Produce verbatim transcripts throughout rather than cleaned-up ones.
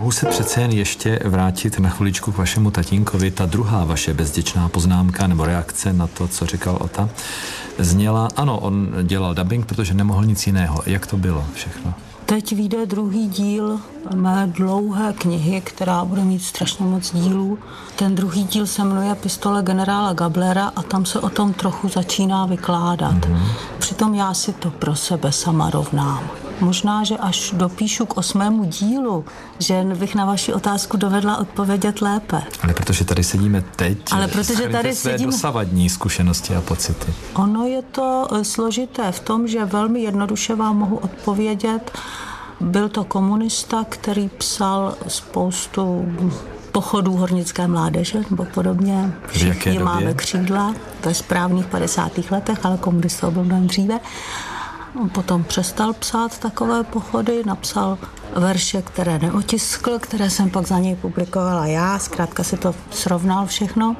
Mohu se přece jen ještě vrátit na chviličku k vašemu tatínkovi. Ta druhá vaše bezděčná poznámka nebo reakce na to, co říkal Ota, zněla, ano, on dělal dabing, protože nemohl nic jiného. Jak to bylo všechno? Teď vyjde druhý díl mé dlouhé knihy, která bude mít strašně moc dílů. Ten druhý díl se jmenuje Pistole generála Gablera a tam se o tom trochu začíná vykládat. Mm-hmm. Přitom já si to pro sebe sama rovnám. Možná, že až dopíšu k osmému dílu, že bych na vaši otázku dovedla odpovědět lépe. Ale protože tady sedíme teď, Ale protože tady své sedíme... dosavadní zkušenosti a pocity. Ono je to složité v tom, že velmi jednoduše vám mohu odpovědět. Byl to komunista, který psal spoustu pochodů hornické mládeže nebo podobně. Všichni máme křídla, to je správných padesátých letech, ale komunista byl mnohem dříve. Potom přestal psát takové pochody, napsal verše, které neotiskl, které jsem pak za něj publikovala já, zkrátka si to srovnal všechno.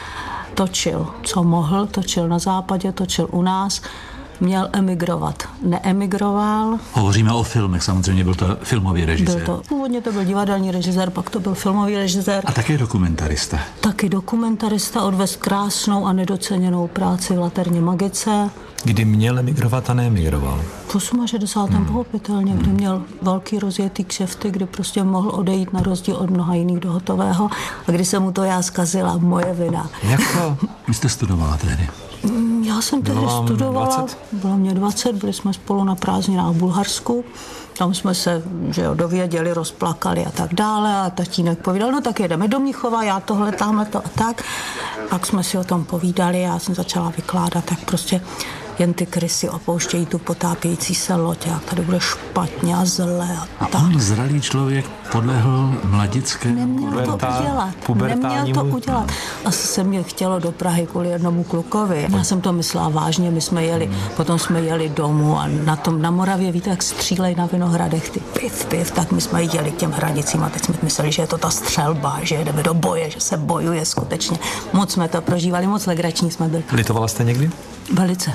Točil, co mohl, točil na západě, točil u nás, měl emigrovat. Neemigroval. Hovoříme o filmech, samozřejmě byl to filmový režisér. Byl to, původně to byl divadelní režisér, pak to byl filmový režisér. A také dokumentarista. Taky dokumentarista, odvez krásnou a nedoceněnou práci v Laterně Magice. Kdy měl emigrovat a neemigroval? V šedesátém Hmm. pochopitelně, kdy měl velký rozjetý kšefty, kdy prostě mohl odejít na rozdíl od mnoha jiných do hotového a kdy se mu to já zkazila, moje vina. Jak to? Vy jste studovala tehdy? Já jsem tehdy studovala, dvacet? Bylo mě dvacet, byli jsme spolu na prázdninách v Bulharsku. Tam jsme se, že jo, dověděli, rozplakali a tak dále a tatínek povídal, no tak jedeme do Mnichova, já tohle, tamhle to a tak. Pak jsme si o tom povídali, já jsem začala vykládat, tak prostě jen ty krysy opouštějí tu potápějící se loď a tady bude špatně a zle a tak. A on, zralý člověk, podlehl mladickému. Neměl to udělat. Neměl to udělat. Asi se mě chtělo do Prahy kvůli jednomu klukovi. Já jsem to myslela vážně, my jsme jeli, potom jsme jeli domů a na tom na Moravě, víte, jak střílej na Vinohradech ty piv, piv, tak my jsme jeli k těm hranicím a teď jsme mysleli, že je to ta střelba, že jedeme do boje, že se bojuje skutečně. Moc jsme to prožívali, moc legrační jsme byli. Litovala jste někdy? Velice.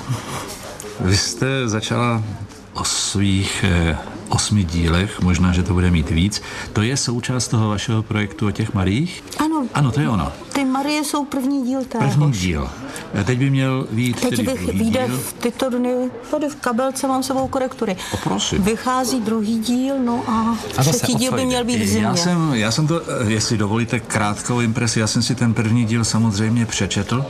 Vy jste začala o svých eh, osmi dílech, možná, že to bude mít víc. To je součást toho vašeho projektu o těch Mariích? Ano. Ano, to je ono. Ty Marie jsou první díl téhož. První díl. Teď by měl být Teď tedy bych druhý vyjde díl. v tyto dny, tady v kabelce mám sebou korektury. O, prosím. Vychází druhý díl, no a, A zase, třetí o díl co by jde? měl být v zimě. Já jsem, já jsem to, jestli dovolíte krátkou impresi, já jsem si ten první díl samozřejmě přečetl.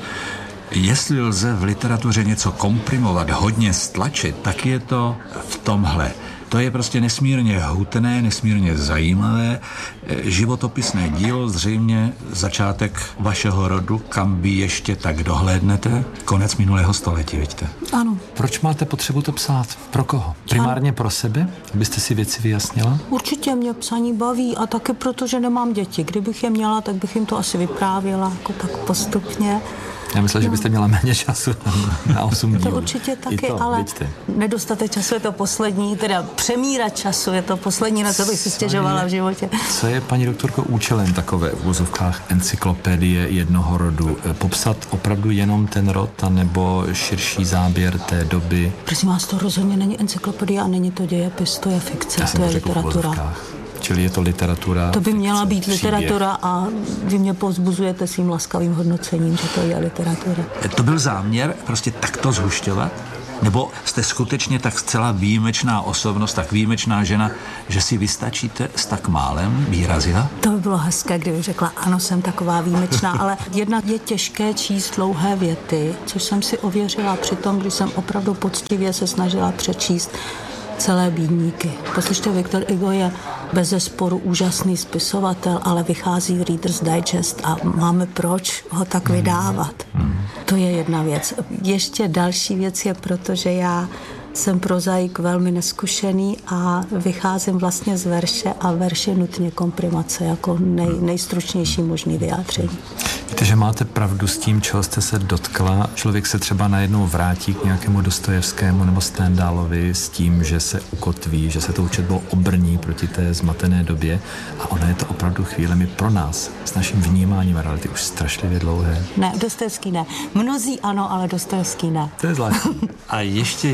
Jestli lze v literatuře něco komprimovat, hodně stlačit, tak je to v tomhle. To je prostě nesmírně hutné, nesmírně zajímavé, životopisné dílo, zřejmě začátek vašeho rodu, kam by ještě tak dohlédnete, konec minulého století, vidíte. Ano. Proč máte potřebu to psát? Pro koho? Primárně pro sebe? Abyste si věci vyjasnila? Určitě mě psaní baví a taky proto, že nemám děti. Kdybych je měla, tak bych jim to asi vyprávěla, jako tak postupně. Já myslím, no. že byste měla méně času na osm dílů. To určitě taky, to, ale vidíte. nedostatek času je to poslední, teda přemírat času je to poslední, na co bych si stěžovala v životě. Co je, paní doktorko, účelem takové v uvozovkách encyklopedie jednoho rodu? Popsat opravdu jenom ten rod, anebo širší záběr té doby? Prosím vás, to rozhodně není encyklopedie a není to dějepis, to je fikce, to je literatura. Čili je to literatura. To by měla být příběh. literatura a vy mě povzbuzujete svým laskavým hodnocením, že to je literatura. To byl záměr prostě takto zhušťovat? Nebo jste skutečně tak zcela výjimečná osobnost, tak výjimečná žena, že si vystačíte s tak málem, výrazila? To by bylo hezké, kdybych řekla, ano, jsem taková výjimečná, ale jednak je těžké číst dlouhé věty, což jsem si ověřila při tom, když jsem opravdu poctivě se snažila přečíst celé bídníky. Poslyšte, Viktor Hugo je bezesporu úžasný spisovatel, ale vychází v Reader's Digest a máme proč ho tak vydávat. To je jedna věc. Ještě další věc je, protože já jsem prozaik velmi neskušený a vycházím vlastně z verše a verše nutně komprimace jako nej, nejstručnější možný vyjádření. Víte, že máte pravdu s tím, čeho jste se dotkla. Člověk se třeba najednou vrátí k nějakému Dostojevskému nebo Stendálovi s tím, že se ukotví, že se tou četbou obrní proti té zmatené době a ono je to opravdu chvílemi pro nás s naším vnímáním reality už strašlivě dlouhé. Ne, Dostojevský ne. Mnozí ano, ale Dostojevský ne. To je zvláštní. A ještě jedna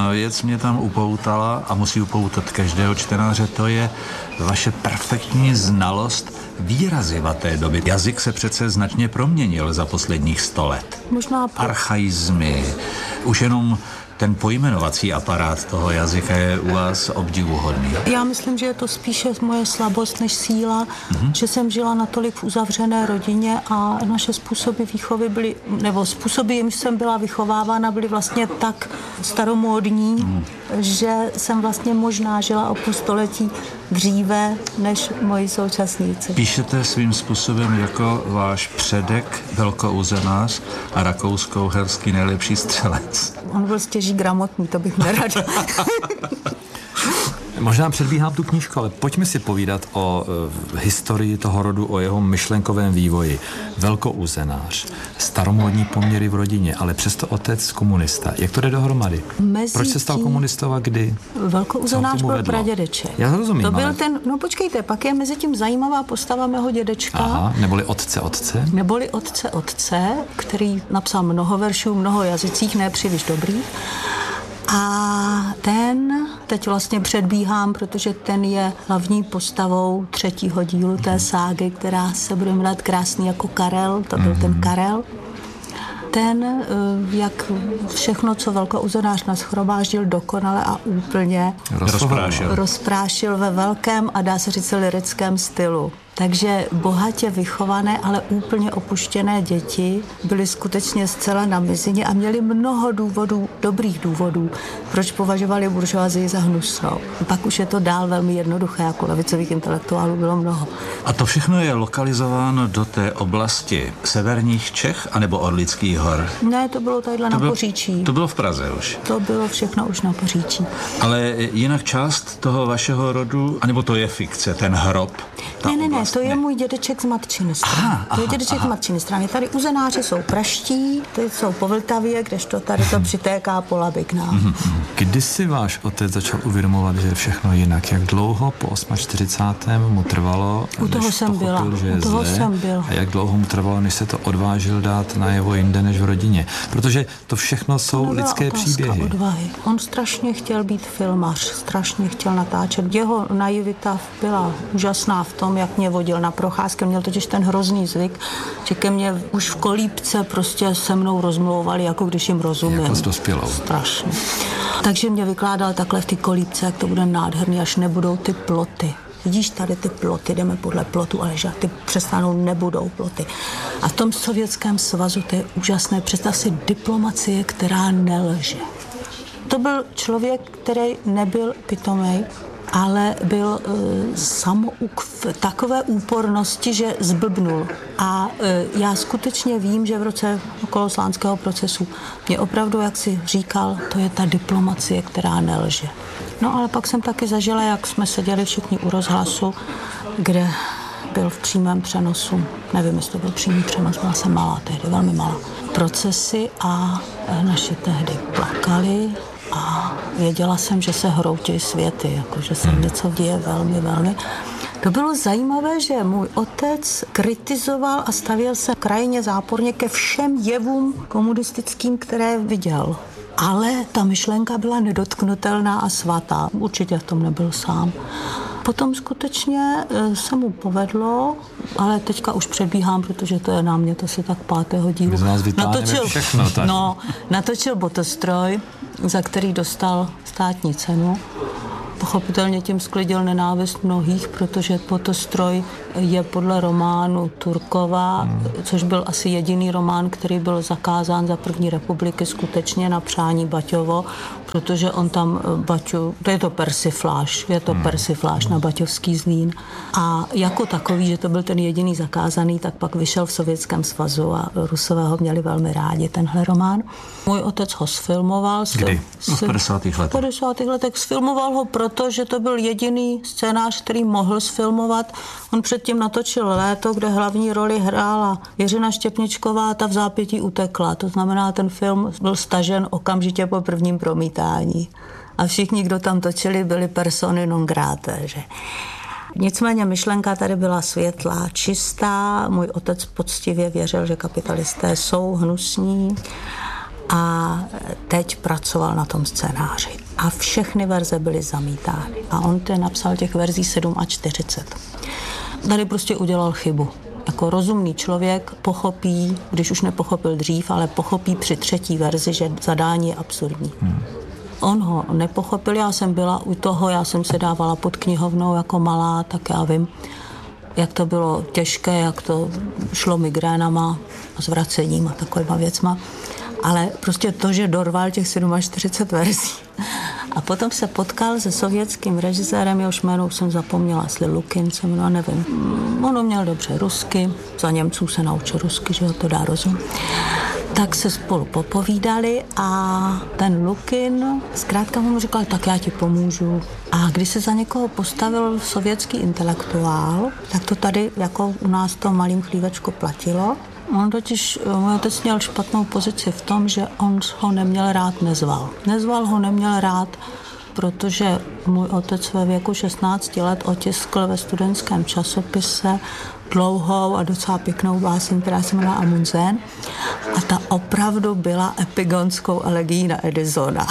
Jedna věc mě tam upoutala a musí upoutat každého čtenáře, to je vaše perfektní znalost výraziva té doby. Jazyk se přece značně proměnil za posledních sto let. Možná po... Archaizmy, už jenom ten pojmenovací aparát toho jazyka je u vás obdivuhodný. Já myslím, že je to spíše moje slabost než síla, mm-hmm. že jsem žila natolik v uzavřené rodině a naše způsoby výchovy byly, nebo způsoby, jimž jsem byla vychovávána, byly vlastně tak staromódní, mm. že jsem vlastně možná žila o půl století dříve než moji současníci. Píšete svým způsobem jako váš předek velkouzenář a rakousko-uherský nejlepší střelec. On byl stěží gramotný, to bych nerada. Možná předbíhám tu knížku, ale pojďme si povídat o e, historii toho rodu, o jeho myšlenkovém vývoji. Velkouzenář, staromódní poměry v rodině, ale přesto otec komunista. Jak to jde dohromady? Mezi Proč se stal komunistou a kdy? Velkouzenář byl pradědeček. Já rozumím, to byl ale... ten, no počkejte, pak je mezi tím zajímavá postava mého dědečka. Aha, neboli otce otce? Neboli otce otce, který napsal mnoho veršů, mnoho jazycích, ne příliš dobrých. A ten, teď vlastně předbíhám, protože ten je hlavní postavou třetího dílu té ságy, která se bude jmenovat Krásný jako Karel, to byl mm-hmm. ten Karel. Ten, jak všechno, co velkouzenář nashromáždil dokonale a úplně rozprášil. rozprášil ve velkém a dá se říct lirickém stylu. Takže bohatě vychované, ale úplně opuštěné děti byly skutečně zcela na mizině a měli mnoho důvodů, dobrých důvodů, proč považovali buržoazii za hnusnou. Pak už je to dál velmi jednoduché, jako levicových intelektuálů bylo mnoho. A to všechno je lokalizováno do té oblasti severních Čech anebo Orlických hor? Ne, to bylo tadyhle na Poříčí. To bylo v Praze už? To bylo všechno už na Poříčí. Ale jinak část toho vašeho rodu, anebo to je fikce, ten hrob? Ne, ne, ne, to je můj dědeček z matčiny strany. Aha, to je dědeček aha. z matčiny strany. Tady uzenáři jsou praští, tady jsou po Vltavě, kdežto tady to přitéká po Labiknách. Kdy si váš otec začal uvědomovat, že je všechno jinak? Jak dlouho po čtyřicátém osmém mu trvalo, U toho jsem pochopil, byla. že je U toho zlé? jsem byla. A jak dlouho mu trvalo, než se to odvážil dát najevo jinde než v rodině? Protože to všechno jsou to lidské příběhy. Odvahy. On strašně chtěl být filmař, strašně chtěl natáčet. Jeho naivita byla úžasná v tom, jak mě vodil na procházky. Měl totiž ten hrozný zvyk, že ke mně už v kolípce prostě se mnou rozmlouvali, jako když jim rozumím. Jako s dospělou. Strašně. Takže mě vykládal takhle v ty kolípce, jak to bude nádherný, až nebudou ty ploty. Vidíš, tady ty ploty, jdeme podle plotu, ale že ty přestanou, nebudou ploty. A v tom Sovětském svazu to je úžasné. Představ si diplomacie, která nelže. To byl člověk, který nebyl pitomej, ale byl e, samouk v takové úpornosti, že zblbnul. A e, já skutečně vím, že v roce okolo slánského procesu mě opravdu, jak si říkal, to je ta diplomacie, která nelže. No ale pak jsem taky zažila, jak jsme seděli všichni u rozhlasu, kde byl v přímém přenosu, nevím, jestli to byl přímý přenos, byla jsem malá tehdy, velmi malá, procesy a naši tehdy plakali a věděla jsem, že se hroutí světy, jako že se něco děje velmi, velmi. To bylo zajímavé, že můj otec kritizoval a stavěl se krajně záporně ke všem jevům komunistickým, které viděl. Ale ta myšlenka byla nedotknutelná a svatá. Určitě v tom nebyl sám. Potom skutečně se mu povedlo, ale teďka už předbíhám, protože to je na mě, to si tak pátého dílu. My z vás vytáhneme všechno. Tak. No, natočil Botostroj, za který dostal státní cenu. Pochopitelně tím sklidil nenávist mnohých, protože Botostroj je podle románu Turkova, hmm. což byl asi jediný román, který byl zakázán za první republiky skutečně na přání Baťovo, protože on tam Baťu, to je to persifláž, je to hmm. persifláž na baťovský Zlín. A jako takový, že to byl ten jediný zakázaný, tak pak vyšel v Sovětském svazu a Rusové ho měli velmi rádi, tenhle román. Můj otec ho sfilmoval. Kdy? V padesátých letech. V padesátých letech sfilmoval ho, protože to byl jediný scénář, který mohl sfilmovat. On předtím natočil Léto, kde hlavní roli hrála Jiřina Štěpničková, ta v zápětí utekla. To znamená, ten film byl stažen okamžitě po prvním promítání. A všichni, kdo tam točili, byli persony non grata, že? Nicméně myšlenka tady byla světlá, čistá. Můj otec poctivě věřil, že kapitalisté jsou hnusní. A teď pracoval na tom scénáři. A všechny verze byly zamítány. A on ten napsal těch verzí čtyřicet sedm. Tady prostě udělal chybu. Jako rozumný člověk pochopí, když už nepochopil dřív, ale pochopí při třetí verzi, že zadání je absurdní. Hmm. On ho nepochopil, já jsem byla u toho, já jsem se dávala pod knihovnou jako malá, tak já vím, jak to bylo těžké, jak to šlo migrénama a zvracením a takovýma věcma. Ale prostě to, že dorval těch čtyřicet sedm verzí. A potom se potkal se sovětským režisérem, jehož jméno jsem zapomněla, jestli Lukin se jmenoval, nevím. On uměl dobře rusky, za Němců se naučil rusky, že ho to dá rozum. Tak se spolu popovídali a ten Lukin zkrátka mu říkal, tak já ti pomůžu. A když se za někoho postavil sovětský intelektuál, tak to tady jako u nás to malým chlívečku platilo. On totiž, můj otec měl špatnou pozici v tom, že on ho neměl rád, nezval. Nezval ho, neměl rád, protože můj otec ve věku šestnácti let otiskl ve studentském časopise dlouhou a docela pěknou báseň, která se jmenovala Amundsen. A ta opravdu byla epigonskou elegií na Edisona.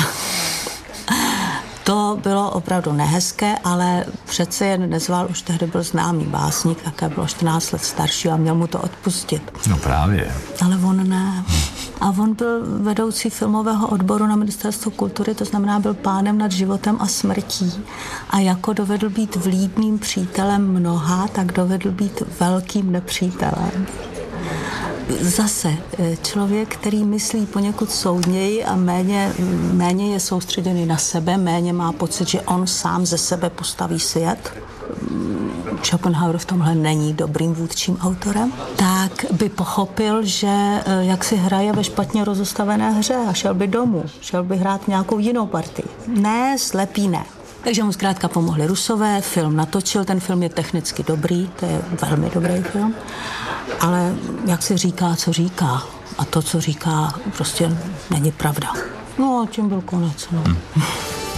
To bylo opravdu nehezké, ale přece jen nezval, už tehdy byl známý básník, také bylo čtrnáct let starší a měl mu to odpustit. No právě. Ale on ne. A on byl vedoucí filmového odboru na Ministerstvu kultury, to znamená, byl pánem nad životem a smrtí. A jako dovedl být vlídným přítelem mnoha, tak dovedl být velkým nepřítelem. Zase člověk, který myslí poněkud soudněji a méně, méně je soustředěný na sebe, méně má pocit, že on sám ze sebe postaví svět. Schopenhauer v tomhle není dobrým vůdčím autorem, tak by pochopil, že jak si hraje ve špatně rozostavené hře a šel by domů, šel by hrát nějakou jinou partii. Ne, slepý ne. Takže mu zkrátka pomohli Rusové, film natočil, ten film je technicky dobrý, to je velmi dobrý film, ale jak se říká, co říká. A to, co říká, prostě není pravda. No a tím byl konec. No. Hmm.